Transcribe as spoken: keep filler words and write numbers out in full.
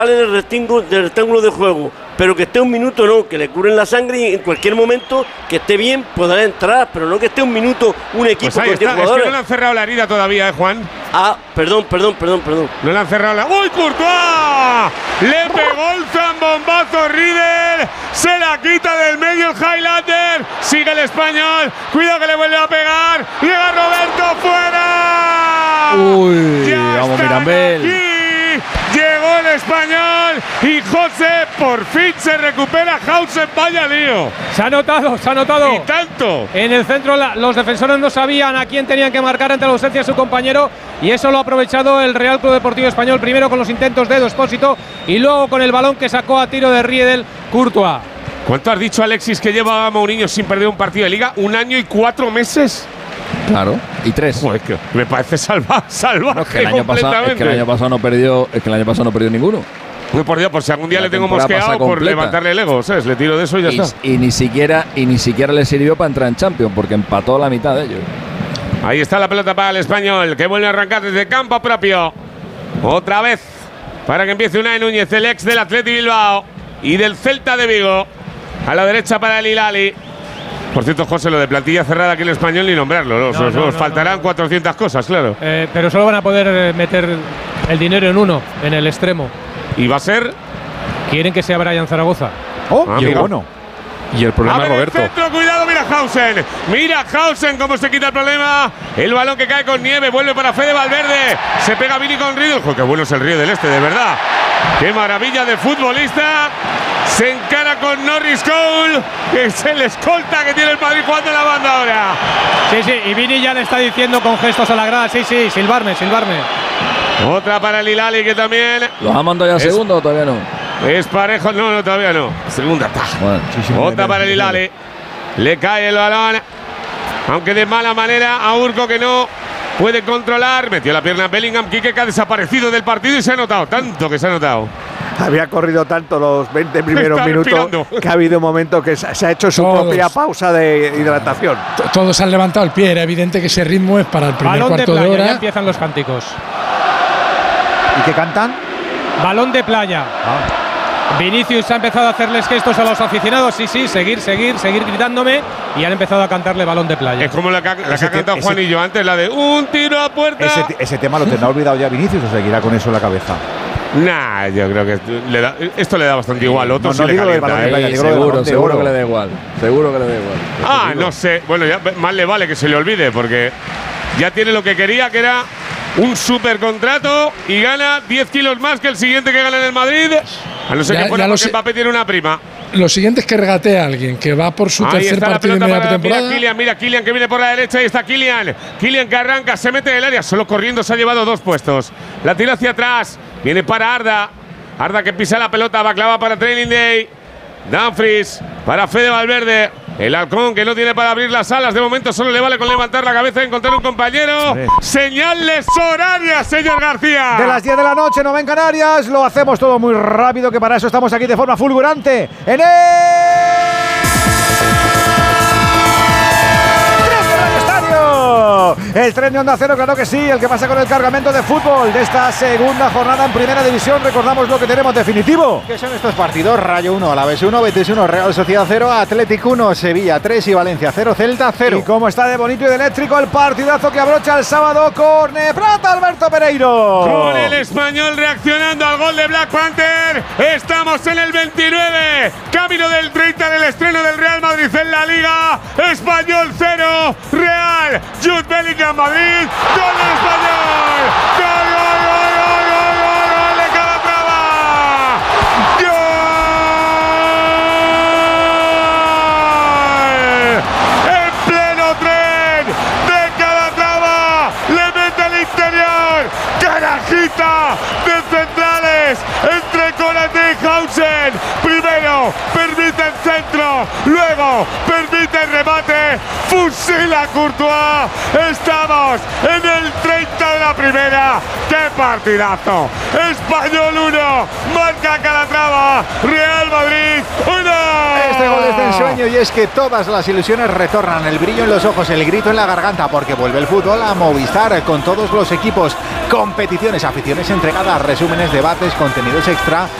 del rectángulo, del rectángulo de juego, pero que esté un minuto no, que le curen la sangre y en cualquier momento que esté bien podrá entrar, pero no que esté un minuto un equipo pues con diez jugadores. Es que no le han cerrado la herida todavía, ¿eh, Juan? Ah, perdón, perdón, perdón, perdón. No le han cerrado la… ¡Uy, Courtois! Le pegó el zambombazo Riedel, se la quita del medio el Highlander, sigue el español, cuidado que le vuelve a pegar, llega Roberto fuera. Uy, ya vamos Mirambel. Aquí. Llegó el español y José por fin se recupera. Hausen, vaya lío. Se ha notado, se ha notado. Y tanto. En el centro la, los defensores no sabían a quién tenían que marcar ante la ausencia de su compañero y eso lo ha aprovechado el Real Club Deportivo Español, primero con los intentos de Edu Expósito y luego con el balón que sacó a tiro de Riedel Courtois. ¿Cuánto has dicho, Alexis, que lleva Mourinho sin perder un partido de liga? ¿Un año y cuatro meses? Claro, y tres. Joder, que me parece salva, salvaje no, es que el año pasado, es que el año pasado no perdió, es que el año pasado no perdió ninguno. Muy por Dios, por si algún día la le tengo mosqueado por levantarle el ego, ¿sabes? Le tiro de eso y ya y, está. Y ni siquiera y ni siquiera le sirvió para entrar en Champions, porque empató la mitad de ellos. Ahí está la pelota para el español, que vuelve a arrancar desde campo propio. Otra vez, para que empiece Unai Núñez, el ex del Athletic Bilbao y del Celta de Vigo. A la derecha para el Hilali. Por cierto, José, lo de plantilla cerrada aquí en el español ni nombrarlo, ¿no? No, os, no, os no, faltarán no, no. cuatrocientas cosas, claro. Eh, pero solo van a poder meter el dinero en uno, en el extremo. ¿Y va a ser? Quieren que sea Brian Zaragoza. Oh, Ah, qué mira. bueno. Y el problema, A ver, Roberto. el centro, cuidado, mira Hausen. Mira Hausen cómo se quita el problema. El balón que cae con nieve, vuelve para Fede Valverde. Se pega Vini con Riedel. Joder, qué bueno es el Río del Este, de verdad. Qué maravilla de futbolista. Se encara con Norris Cole, que es el escolta que tiene el Madrid jugando en la banda ahora. Sí, sí, y Vini ya le está diciendo con gestos a la grada, sí, sí, silbarme, silbarme. Otra para el Hilali que también ¿Los ha mandado ya Es- segundo o todavía no? es parejo. No, no, todavía no. Segunda ta. Bueno, Otra para el Hilali. Le cae el balón. Aunque de mala manera a Urco, que no puede controlar. Metió la pierna a Bellingham. Quique, que ha desaparecido del partido y se ha notado. Tanto que se ha notado. Había corrido tanto los veinte primeros Está minutos respirando. que ha habido un momento que se se ha hecho su Todos. propia pausa de hidratación. T- Todos han levantado el pie. Era evidente que ese ritmo es para el primer Balón de cuarto de, playa, ya hora. empiezan los cánticos. ¿Y qué cantan? Balón de playa. Vinicius ha empezado a hacerles gestos a los aficionados. Sí, sí, seguir, seguir, seguir gritándome. Y han empezado a cantarle balón de playa. Es como la que, ha- la que Ese ha cantado te- Juanillo antes, la de un tiro a puerta. Ese, te- ese tema lo tendrá olvidado ya Vinicius o seguirá con eso en la cabeza. Nah, yo creo que le da- esto le da bastante igual. Otro No, sí no le digo lo del calienta, balón de ¿eh? playa, Sí, digo lo del seguro, balón de seguro oro. que le da igual. Seguro que le da igual. Ah, no sé. Bueno, ya más le vale que se le olvide, porque ya tiene lo que quería, que era un super contrato y gana diez kilos más que el siguiente que gana en el Madrid. A no ser Ya- que fuera ya lo porque sé. Mbappé tiene una prima. Lo siguiente es que regatee a alguien que va por su Ahí tercer está la partido de pelota media para mira temporada. Kylian, mira Kylian que viene por la derecha, ahí está Kylian. Kylian que arranca, se mete en el área, solo corriendo se ha llevado dos puestos. La tira hacia atrás, viene para Arda. Arda que pisa la pelota, va clava para Training Day. Dumfries para Fede Valverde. El halcón que no tiene para abrir las alas. De momento solo le vale con levantar la cabeza y encontrar un compañero. Señales horarias, señor García. De las diez de la noche, no en Canarias, lo hacemos todo muy rápido, que para eso estamos aquí de forma fulgurante en el El tren de Onda Cero, claro que sí, el que pasa con el cargamento de fútbol de esta segunda jornada en Primera División. Recordamos lo que tenemos definitivo. ¿Qué son estos partidos? Rayo uno, Alavés uno, Betis uno, Real Sociedad cero, Athletic uno, Sevilla tres y Valencia cero, Celta cero. Y cómo está de bonito y de eléctrico el partidazo que abrocha el sábado con Neprata Alberto Pereiro. Con el español reaccionando al gol de Black Panther. Estamos en el veintinueve, camino del treinta del estreno del Real Madrid en la Liga. Español cero, Real. Jude Bellingham, Madrid. Gol del español. Gol, gol, gol, gol, gol, gol, gol de Calatrava. Gol. En pleno tren de Calatrava. Le mete al interior. Carajita de centrales entre Konaté y Hausen. Primero permite el centro, luego permite el remate, fusila a Courtois. Estamos en el treinta de la primera. ¡Qué partidazo! Español uno, marca Calatrava, Real Madrid uno. Este gol de sueño y es que todas las ilusiones retornan, el brillo en los ojos, el grito en la garganta, porque vuelve el fútbol a Movistar con todos los equipos, competiciones, aficiones entregadas, resúmenes, debates, contenidos extra